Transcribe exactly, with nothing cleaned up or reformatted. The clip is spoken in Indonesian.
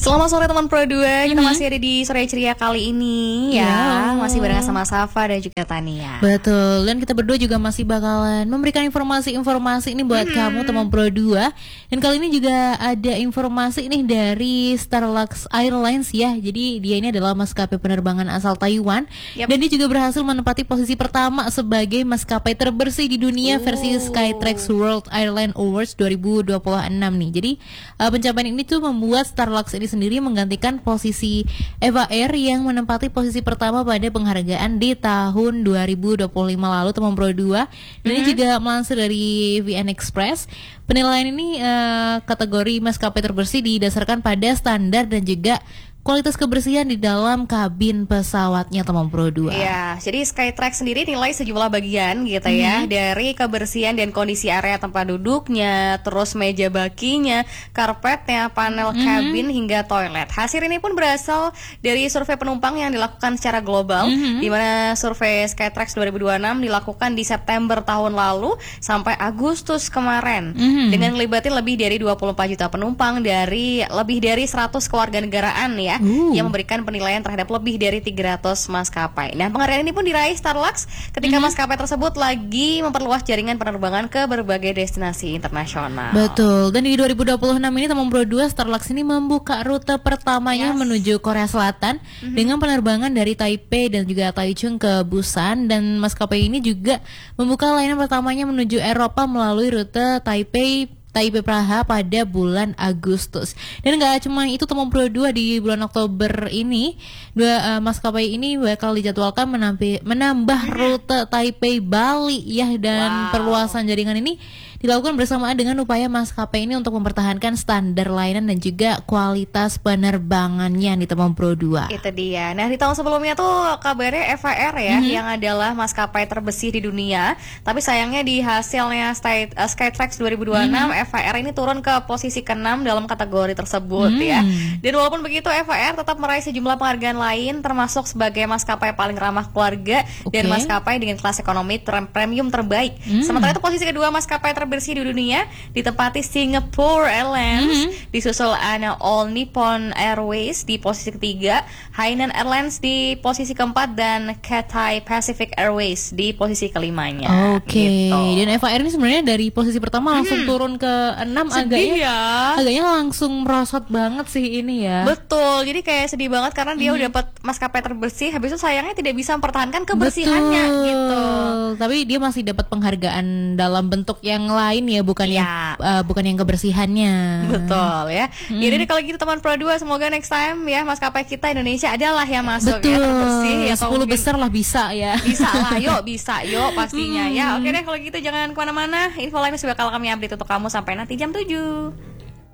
Selamat sore teman Pro dua, kita mm-hmm. masih ada di Sore Ceria kali ini ya, yeah. Masih barengan sama Safa dan juga Tania. Betul, dan kita berdua juga masih bakalan memberikan informasi-informasi ini buat mm-hmm. kamu teman Pro dua. Dan kali ini juga ada informasi ini dari Starlux Airlines ya. Jadi dia ini adalah maskapai penerbangan asal Taiwan, yep. Dan dia juga berhasil menempati posisi pertama sebagai maskapai terbersih di dunia oh. versi Skytrax World Airline Awards dua ribu dua puluh enam nih. Jadi uh, pencapaian ini tuh membuat Starlux ini sendiri menggantikan posisi Eva Air yang menempati posisi pertama pada penghargaan di tahun dua ribu dua puluh lima lalu teman Pro dua. Dan mm-hmm. ini juga melansir dari V N Express. Penilaian ini uh, kategori maskapai terbersih didasarkan pada standar dan juga kualitas kebersihan di dalam kabin pesawatnya teman Pro dua. Iya, jadi Skytrax sendiri nilai sejumlah bagian gitu ya, mm-hmm. dari kebersihan dan kondisi area tempat duduknya, terus meja bakinya, karpetnya, panel mm-hmm. kabin hingga toilet. Hasil ini pun berasal dari survei penumpang yang dilakukan secara global, mm-hmm. di mana survei Skytrax dua ribu dua puluh enam dilakukan di September tahun lalu sampai Agustus kemarin, mm-hmm. dengan melibatkan lebih dari dua puluh empat juta penumpang dari lebih dari seratus kewarganegaraan ya. Uh. yang memberikan penilaian terhadap lebih dari tiga ratus maskapai. Nah, penghargaan ini pun diraih Starlux ketika mm-hmm. maskapai tersebut lagi memperluas jaringan penerbangan ke berbagai destinasi internasional. Betul. Dan di dua ribu dua puluh enam ini teman Pro dua, Starlux ini membuka rute pertamanya yes. menuju Korea Selatan mm-hmm. dengan penerbangan dari Taipei dan juga Taichung ke Busan, dan maskapai ini juga membuka layanan pertamanya menuju Eropa melalui rute Taipei Taipei Praha pada bulan Agustus. Dan gak cuma itu teman Pro dua, di bulan Oktober ini dua uh, maskapai ini bakal dijadwalkan menampi, menambah rute Taipei Bali ya, dan wow. perluasan jaringan ini dilakukan bersamaan dengan upaya maskapai ini untuk mempertahankan standar layanan dan juga kualitas penerbangannya di teman Pro dua. Itu dia. Nah, di tahun sebelumnya tuh kabarnya Eva Air ya, mm-hmm. yang adalah maskapai terbersih di dunia, tapi sayangnya di hasilnya Sky, uh, Skytrax dua ribu dua puluh enam mm-hmm. Eva Air ini turun ke posisi keenam dalam kategori tersebut mm. ya. Dan walaupun begitu, Eva Air tetap meraih sejumlah penghargaan lain, termasuk sebagai maskapai paling ramah keluarga okay. dan maskapai dengan kelas ekonomi ter- premium terbaik. Mm. Sementara itu posisi kedua maskapai terbersih bersih di dunia ditempati Singapore Airlines, mm-hmm. disusul Ana All Nippon Airways di posisi ketiga, Hainan Airlines di posisi keempat, dan Cathay Pacific Airways di posisi kelimanya. Oke. Okay. Gitu. Dan Eva Air ini sebenarnya dari posisi pertama langsung hmm. turun ke enam, agaknya ya. agaknya langsung merosot banget sih ini ya. Betul. Jadi kayak sedih banget karena dia hmm. udah dapat maskapai terbersih, habis itu sayangnya tidak bisa mempertahankan kebersihannya. Betul. Gitu. Tapi dia masih dapat penghargaan dalam bentuk yang lain ya, bukan ya. yang uh, bukan yang kebersihannya. Betul ya. Hmm. Jadi kalau gitu teman Pro dua, semoga next time ya maskapai kita Indonesia adalah yang masuk. Betul. Ya terbersih ya, sepuluh besar lah bisa ya. Bisa lah, yuk bisa yuk pastinya hmm. ya. Oke deh kalau gitu jangan kemana-mana. Info lain sudah bakal kami update untuk kamu sampai nanti jam tujuh.